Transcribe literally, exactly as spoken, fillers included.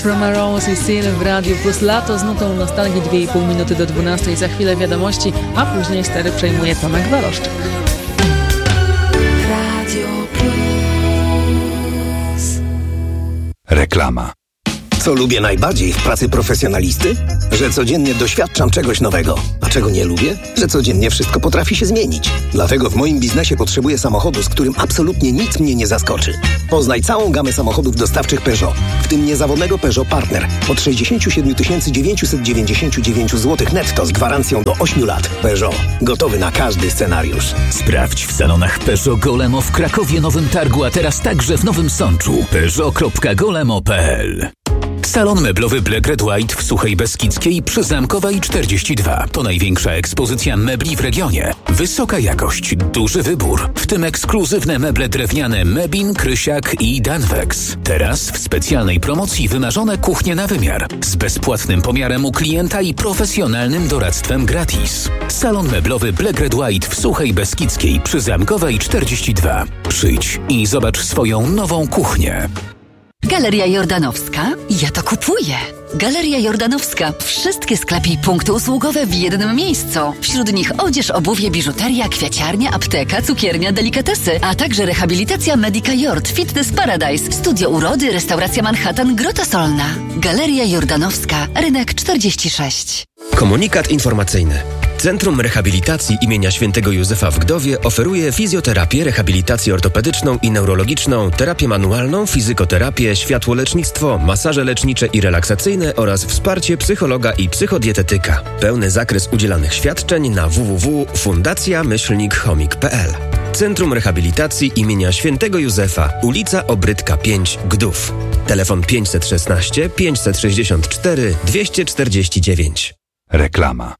From a Rose i Seal w Radiu Plus Lato z nutą nostalgii dwie i pół minuty do dwunastej. Za chwilę wiadomości, a później stery przejmuje Tomek Waloszczyk. Radio Plus. Reklama. Co lubię najbardziej w pracy profesjonalisty? Że codziennie doświadczam czegoś nowego. A czego nie lubię? Że codziennie wszystko potrafi się zmienić. Dlatego w moim biznesie potrzebuję samochodu, z którym absolutnie nic mnie nie zaskoczy. Poznaj całą gamę samochodów dostawczych Peugeot, w tym niezawodnego Peugeot Partner od sześćdziesiąt siedem tysięcy dziewięćset dziewięćdziesiąt dziewięć złotych netto z gwarancją do ośmiu lat. Peugeot. Gotowy na każdy scenariusz. Sprawdź w salonach Peugeot Golemo w Krakowie, Nowym Targu, a teraz także w Nowym Sączu. peugeot kropka golemo kropka p l. Salon meblowy Black Red White w Suchej Beskidzkiej przy Zamkowej czterdzieści dwa. To największa ekspozycja mebli w regionie. Wysoka jakość, duży wybór, w tym ekskluzywne meble drewniane Mebin, Krysiak i Danwex. Teraz w specjalnej promocji wymarzone kuchnie na wymiar. Z bezpłatnym pomiarem u klienta i profesjonalnym doradztwem gratis. Salon meblowy Black Red White w Suchej Beskidzkiej przy Zamkowej czterdzieści dwa. Przyjdź i zobacz swoją nową kuchnię. Galeria Jordanowska? Ja to kupuję. Galeria Jordanowska. Wszystkie sklepy i punkty usługowe w jednym miejscu. Wśród nich odzież, obuwie, biżuteria, kwiaciarnia, apteka, cukiernia, delikatesy, a także rehabilitacja Medica Jord, Fitness Paradise, studio urody, restauracja Manhattan, Grota Solna. Galeria Jordanowska, rynek czterdzieści sześć. Komunikat informacyjny. Centrum Rehabilitacji imienia Świętego Józefa w Gdowie oferuje fizjoterapię, rehabilitację ortopedyczną i neurologiczną, terapię manualną, fizykoterapię, światłolecznictwo, masaże lecznicze i relaksacyjne oraz wsparcie psychologa i psychodietetyka. Pełny zakres udzielanych świadczeń na w w w kropka fundacja myślnik chomik kropka p l. Centrum Rehabilitacji imienia Świętego Józefa, ulica Obrytka pięć, Gdów. Telefon pięćset szesnaście pięćset sześćdziesiąt cztery dwieście czterdzieści dziewięć. Reklama.